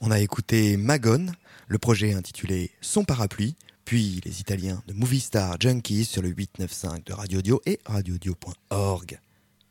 On a écouté Magone, le projet intitulé Son parapluie, puis les Italiens de Movie Star Junkies sur le 895 de Radio Dio et radiodio.org.